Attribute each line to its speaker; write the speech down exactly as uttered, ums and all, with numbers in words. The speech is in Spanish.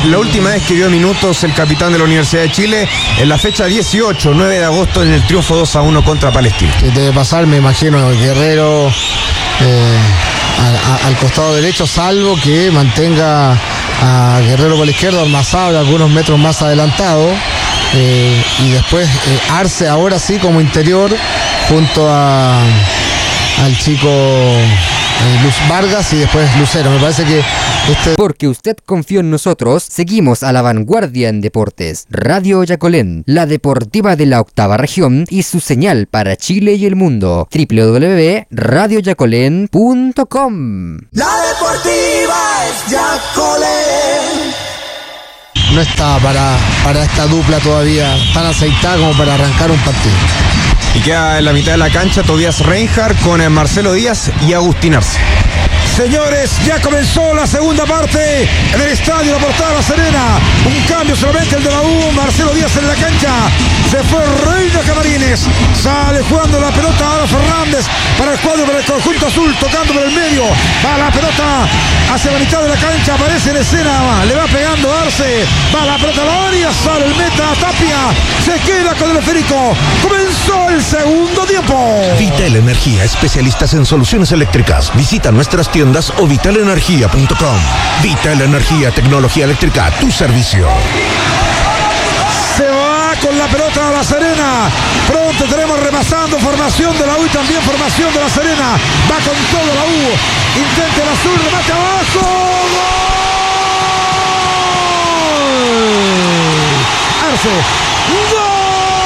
Speaker 1: la última vez que vio minutos el capitán de la Universidad de Chile en la fecha dieciocho, nueve de agosto, en el triunfo dos a uno contra Palestino.
Speaker 2: Debe pasar, me imagino, el Guerrero eh, a, a, al costado derecho, salvo que mantenga a Guerrero por la izquierda, Ormazábal algunos metros más adelantado, eh, y después eh, Arce ahora sí como interior junto a al chico eh, Luz Vargas y después Lucero. Me parece que este...
Speaker 3: Porque usted confió en nosotros, seguimos a la vanguardia en deportes. Radio Yacolén, la deportiva de la octava región y su señal para Chile y el mundo. doble u doble u doble u punto radio yacolén punto com.
Speaker 4: La deportiva es Yacolén.
Speaker 2: No está para, para esta dupla todavía tan aceitada como para arrancar un partido.
Speaker 1: Y queda en la mitad de la cancha Tobías Reinhardt con Marcelo Díaz y Agustín Arce.
Speaker 5: Señores, ya comenzó la segunda parte en el estadio La Portada La Serena. Un cambio solamente el de la U. Marcelo Díaz en la cancha. Se fue Reina Camarines. Sale jugando la pelota ahora Fernández para el cuadro, para el conjunto azul, tocando por el medio. Va la pelota hacia la mitad de la cancha. Aparece en escena. Le va pegando Arce. Va la pelota a la área. Sale el meta Tapia. Se queda con el esférico. Comenzó el segundo tiempo.
Speaker 6: Vital Energía, especialistas en soluciones eléctricas. Visita nuestras tiendas o vital energía punto com. Vital Energía, tecnología eléctrica, tu servicio.
Speaker 5: Se va con la pelota a La Serena. Pronto tenemos repasando formación de la U y también formación de La Serena. Va con todo la U. Intenta el azul, remate abajo. ¡Gol! Arce. ¡Gol!